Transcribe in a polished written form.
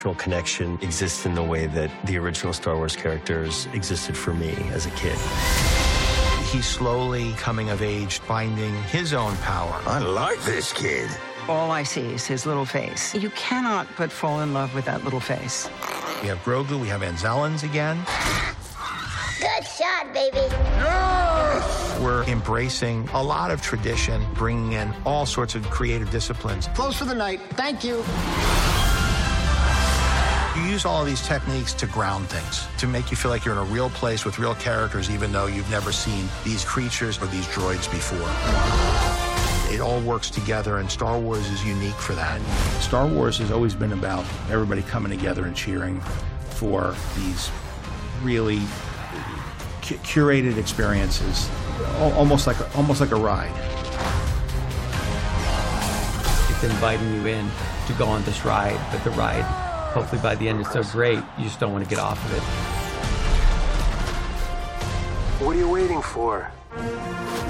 connection exists in the way that the original Star Wars characters existed for me as a kid. He's slowly coming of age, finding his own power. I like this kid. All I see is his little face. You cannot but fall in love with that little face. We have Grogu, we have Anzellans again. Good shot, baby. Yes! We're embracing a lot of tradition, bringing in all sorts of creative disciplines. Close for the night. Thank you. You use all of these techniques to ground things, to make you feel like you're in a real place with real characters, even though you've never seen these creatures or these droids before. It all works together, and Star Wars is unique for that. Star Wars has always been about everybody coming together and cheering for these really curated experiences, almost like a ride. It's inviting you in to go on this ride, but the ride, hopefully by the end, is so great, you just don't want to get off of it. What are you waiting for?